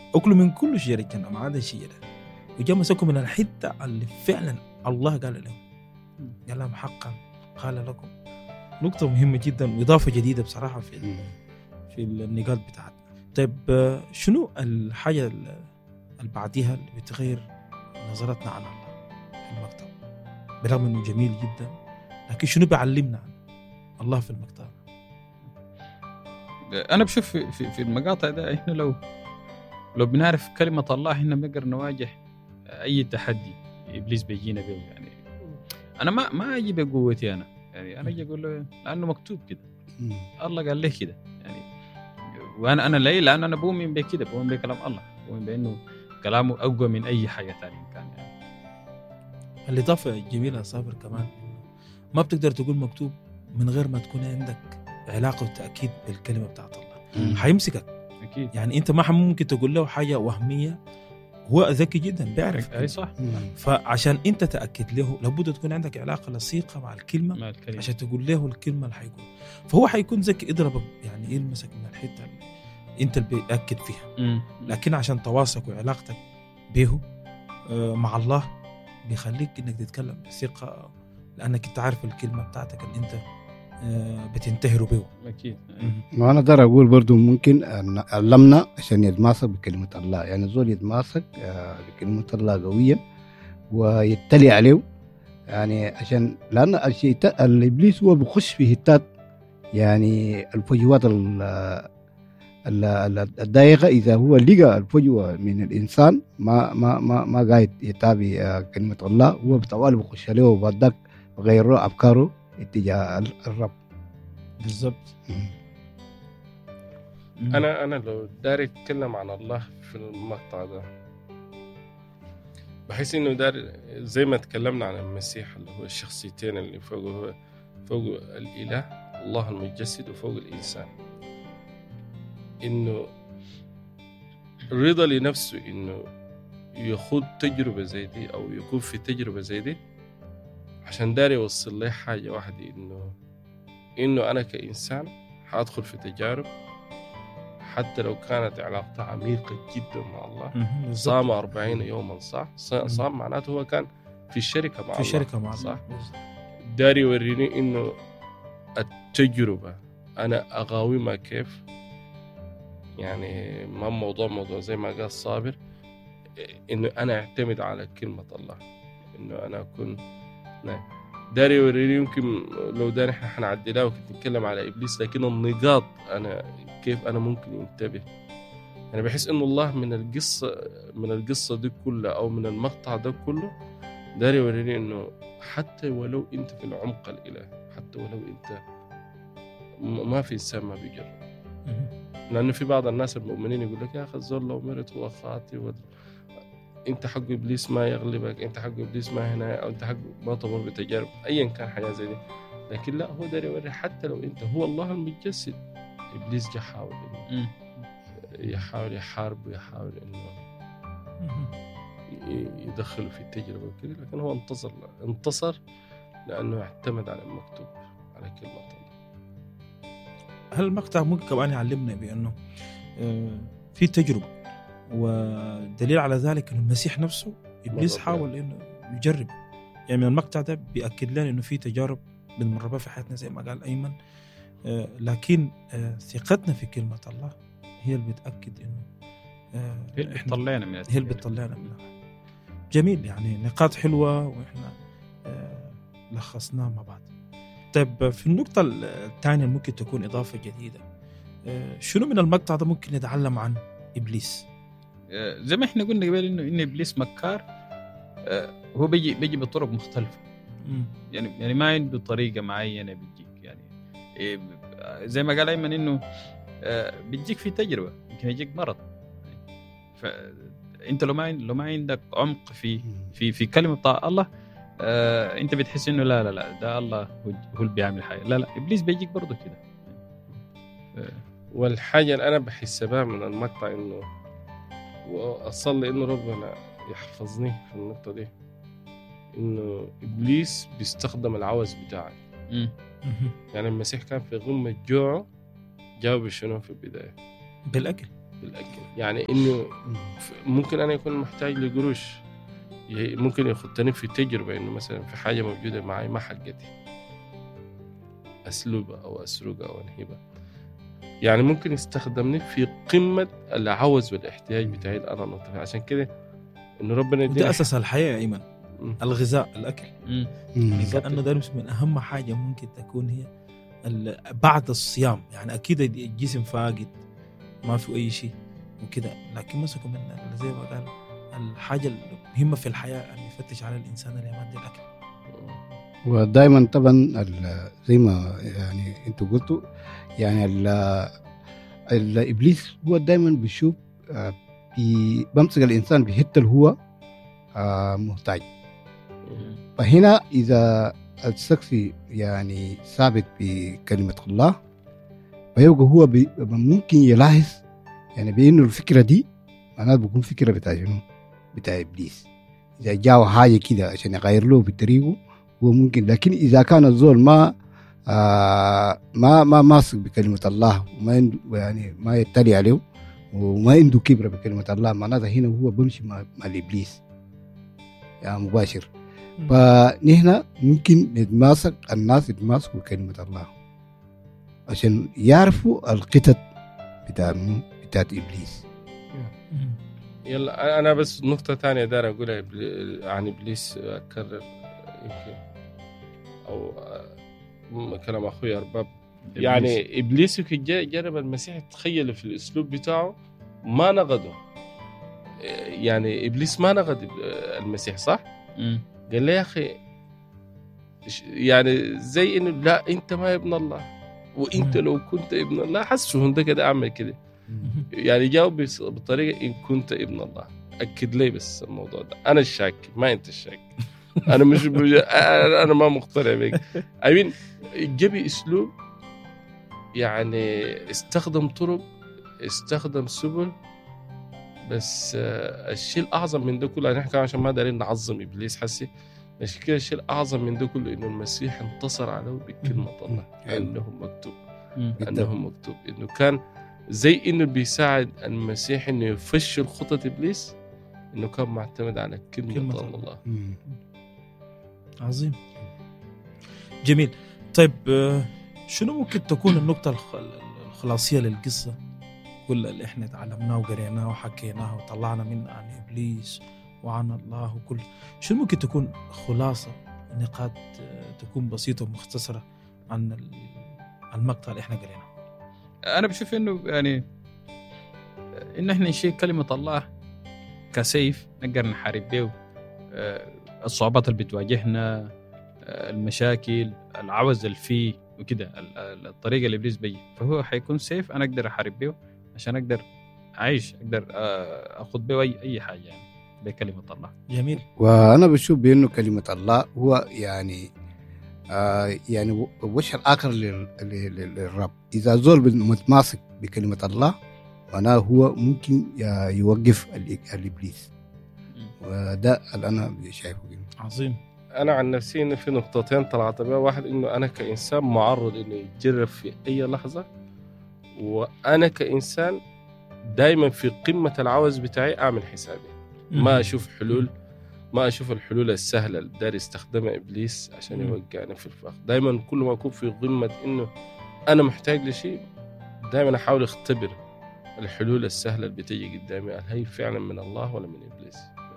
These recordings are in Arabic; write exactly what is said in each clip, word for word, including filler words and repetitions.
أكلوا من كل شجرة الجنة ما عدا شجرة، وجاء مسكوا من الحتة اللي فعلا الله قال لهم، قال لهم حقا قال لكم. نقطة مهمة جدا وإضافة جديدة بصراحة في في النقاط بتاعتنا. طيب شنو الحاجة اللي بعديها اللي بتغير نظرتنا عن الله في المكتب برغم إنه جميل جدا، لكن شنو بيعلمنا عن الله في المكتب؟ أنا بشوف في في, في المقاطع ده إحنا لو لو بنعرف كلمة الله إحنا بنقدر نواجه أي تحدي إبليس بيجينا به. يعني أنا ما ما أجي بقوتي أنا، يعني أنا أجي أقول له لأنه مكتوب كده، الله قال لي كده يعني، وأنا أنا ليه؟ لأن أنا بؤمن بكده، بؤمن بكلام الله، بؤمن بأنه كلامه أقوى من أي حاجة ثانية كان. يعني الإضافة جميلة صابر كمان، ما بتقدر تقول مكتوب من غير ما تكون عندك علاقة وتأكيد بالكلمة بتاعت الله. حيمسكك أكيد. يعني أنت ما ممكن تقول له حاجة وهمية، هو ذكي جدا بيعرف. أي صح. فعشان أنت تأكد له لابد تكون عندك علاقة لصيقة مع الكلمة, مع الكلمة عشان تقول له الكلمة اللي حيقول. فهو حيكون ذكي يضربك يعني يلمسك من الحتة اللي أنت اللي بيأكد فيها. مم. لكن عشان تواصلك وعلاقتك به مع الله بيخليك إنك تتكلم بثقة، لأنك أنت عارف الكلمة بتاعتك اللي أنت بتنتهروا به. أكيد. وأنا دار أقول برضو ممكن أن علمنا عشان يتماسك بكلمة الله، يعني زول يتماسك بكلمة الله قوية ويتلي عليه، يعني عشان لأن الشيطان الإبليس هو بخش في هتات يعني الفجوات الضيقة. إذا هو لقى الفجوة من الإنسان ما ما ما ما قاعد يتابع كلمة الله، هو بطوال بخش عليه وبعدك غيره أفكاره اتجاه الرب. بالضبط. أنا أنا لو داري أتكلم عن الله في المقطع ده، بحس إنه دار زي ما تكلمنا عن المسيح اللي هو الشخصيتين اللي فوقه، فوق الإله الله المتجسد وفوق الإنسان، إنه رضا لنفسه إنه يخوض تجربة زي دي أو يكون في تجربة زي دي عشان داري يوصل لي حاجة واحدة، إنه إنه أنا كإنسان حأدخل في تجارب حتى لو كانت علاقتها عميقة جدا مع الله. صام أربعين يوما صح؟ صام معناته هو كان في الشركة مع في الله، شركة مع صح؟ الله. داري يوريني إنه التجربة أنا أقاومها كيف، يعني ما موضوع موضوع زي ما قال صابر، إنه أنا أعتمد على كلمة الله، إنه أنا أكون داري يوريني. يمكن لو ده نحن حنعدلها وكنت نتكلم على إبليس، لكن النقاط أنا كيف أنا ممكن ينتبه. أنا بحس إنه الله من القصة من القصة دي كلها أو من المقطع ده كله داري يوريني إنه حتى ولو أنت في العمق الإلهي، حتى ولو أنت ما في إنسان ما بيجرب، لأنه في بعض الناس المؤمنين يقول لك يا أخي الزول لو مرت هو خاطئ و... أنت حق إبليس ما يغلبك، أنت حق إبليس ما هنا، أو أنت حق ما تمر بتجارب أيا كان حاجة زي دي. لكن لا، هو داري يوري حتى لو أنت هو الله المتجسد، إبليس جا حاول إنه يحاول يحارب ويحاول إنه يدخله في التجربة وكذا، لكن هو انتصر انتصر لأنه اعتمد على المكتوب على كلمة الله. هل المقطع ممكن كمان يعلمنا بأنه في تجربة، ودليل على ذلك أن المسيح نفسه إبليس حاول إنه يجرب. يعني من المقطع ده بيأكد لنا إنه في تجارب بنمر بها في حياتنا زي ما قال أيمن، لكن ثقتنا في كلمة الله هي اللي بتأكد إنه هي اللي بتطلعنا من هي اللي بتطلعنا منها. جميل، يعني نقاط حلوة وإحنا لخصناها مع بعض. طيب في النقطة الثانية ممكن تكون إضافة جديدة، شنو من المقطع ده ممكن نتعلم عن إبليس؟ زي ما إحنا قلنا قبل إنه إن إبليس مكار، هو بيجي بيجي بطرق مختلفة. م. يعني يعني ما عنده طريقة معينة بيجيك، يعني زي ما قال أيمن إنه بيجيك في تجربة، يمكن يجيك مرض. فأنت لو ما لو ما عندك عمق في في في كلمة بتاع الله، آه، انت بتحس انه لا لا لا ده الله هو اللي بيعمل حاجه. لا لا، ابليس بيجيك برضه كده. ف... والحاجه اللي انا بحس بها من المقطع انه واصلي انه ربنا يحفظني في النقطه دي، انه ابليس بيستخدم العوز بتاعك. يعني المسيح كان في غمه جوعه، جاوب شنو في البدايه؟ بالاكل. بالاكل. يعني انه ممكن انا يكون محتاج لقروش، ممكن يخطني في تجربه انه مثلا في حاجه موجوده معي ما حقتي، اسلوبها او اسرقها او انهبها. يعني ممكن يستخدمني في قمه العوز والاحتياج بتاعي انا نطفي. عشان كده انه ربنا يدينا ده اساس الحياه يا ايمن، م. الغذاء الاكل. مم. يعني كأنه ده من اهم حاجه ممكن تكون هي ال- بعد الصيام. يعني اكيد الجسم فاقد ما في اي شيء وكده، لكن مسكوا من زي ما قال الحاجه المهمه في الحياه ان يفتش على الانسان اللي يمد الاكل. ودائما طبعا ال- زي ما يعني انتوا قلتوا، يعني ال- الابليس هو دائما بيشوف آه، بي- بمسك الانسان بحته اللي هو آه، محتاج. فهنا اذا الشخص يعني ثابت بكلمه الله، فيبقى هو بي- ممكن يلاحظ يعني بانه الفكره دي معناها بيكون فكره بتاع شنو؟ بتاع ابليس. اذا جاء حاجه كده عشان يغير له بطريقه هو ممكن. لكن اذا كان الزول ما آه ما ما ماسك بكلمه الله وما عنده يعني ما يتلي عليه وما عنده كبره بكلمه الله، معناتها هنا هو بمشي مع, مع الابليس يعني مباشر. فنحن ممكن نتماسك، الناس يتماسكوا بكلمه الله عشان يعرفوا القطط بتاع بتاعت ابليس. يلا انا بس نقطه ثانيه دار اقولها عن ابليس، اكرر يمكن او كلام اخوي ارباب. يعني ابليس جرب المسيح، تخيل في الاسلوب بتاعه ما نقده. يعني ابليس ما نقد المسيح صح؟ مم. قال له يا اخي يعني زي انه لا انت ما ابن الله، وانت لو كنت ابن الله حسه ده كده اعمل كده. يعني جاوب بطريقه ان كنت ابن الله. اكد لي بس الموضوع ده، انا الشاك ما انت الشاك. انا مش انا ما مقتنع بك. امين جبي اسلوب يعني استخدم طرق، استخدم سبل، بس الشيء الاعظم من ده كله يعني احنا عشان ما دارين نعظم ابليس حسي، مش كده الشيء الاعظم من ده كله انه المسيح انتصر عليه بكلمه الله. انه مكتوب انه مكتوب انه كان زي انه بيساعد المسيح انه يفشل خطط ابليس، انه كان معتمد على كلمه, كلمة الله, الله. عظيم جميل. طيب شنو ممكن تكون النقطه الخلاصيه للقصه كل اللي احنا تعلمناه وقريناه وحكيناه وطلعنا منه عن ابليس وعن الله وكل شو ممكن تكون خلاصه نقاط تكون بسيطه ومختصره عن المقطع اللي احنا قريناه؟ انا بشوف انه يعني ان احنا نشيل كلمه الله كسيف نقدر نحارب به الصعوبات اللي بتواجهنا، المشاكل، العوز اللي فيه وكده، الطريقه اللي ابليس بيه، فهو حيكون سيف انا اقدر احارب به عشان اقدر اعيش، اقدر اخذ به اي اي حاجه يعني بكلمه الله. جميل. وانا بشوف بانه كلمه الله هو يعني آه يعني وش الاخر للرب. اذا زول متماسك بكلمه الله معناه هو ممكن يوقف الابليس، وده اللي انا شايفه. عظيم. انا عن نفسي انه في نقطتين طلعت بها. واحد انه انا كانسان معرض انه يتجرب في اي لحظه، وانا كانسان دائما في قمه العوز بتاعي اعمل حسابي، ما اشوف حلول، ما اشوف الحلول السهله اللي داري يستخدمها ابليس عشان يوقعني في الفخ. دائما كل ما اكون في قمه انه انا محتاج لشيء، دائما احاول اختبر الحلول السهله اللي بتيجي قدامي، هل هي فعلا من الله ولا من ابليس.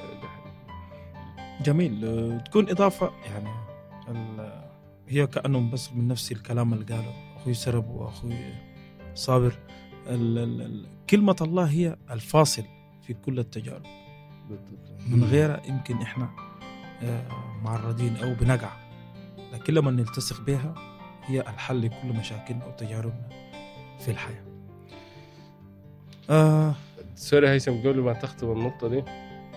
جميل. تكون اضافه يعني هي كانه بس من نفس الكلام اللي قاله اخوي سرب واخوي صابر. ال ال كلمه الله هي الفاصل في كل التجارب، من غيرها يمكن احنا معرضين او بنقع، لكن لما نلتصق بها هي الحل لكل مشاكلنا وتجاربنا في الحياه. آه سوري هيثم، قبل ما تختم النقطه دي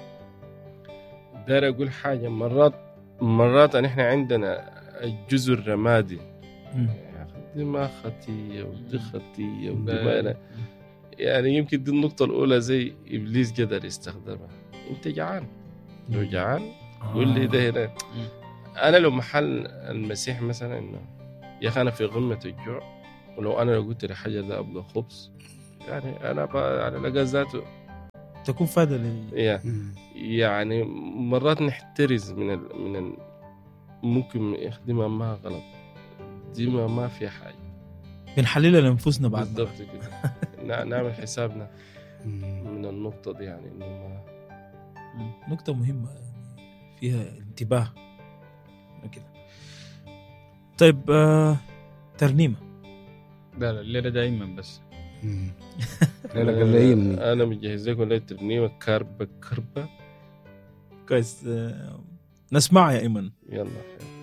داير اقول حاجه. مرات مرات ان احنا عندنا الجزء الرمادي، دي ما خطيه ودي خطيه ودي ما، يعني يمكن دي النقطه الاولى زي ابليس قدر يستخدمها. انت جعان، لو جعان قول لي ده هنا. انا لو محل المسيح مثلا انه يا اخي انا في قمه الجوع، ولو انا لو قلت لحاجه ده ابغى خبز، يعني انا بقى على الاقل ذاته تكون فايدة ل... يا- يعني مرات نحترز من ال... من ال... ممكن يخدمها ما غلط دي ما, ما في حاجه بنحللها لأنفسنا بعد بالضبط كده. نع- نعمل حسابنا من النقطه دي يعني انه ما نقطة مهمة يعني فيها انتباه كده. طيب آه... ترنيمة لا لا الليلة دائما بس لا لا قال لي من انا مجهز لكم ليله ترنيمه كربه كربه كويس. آه... نسمع يا إيمن. يلا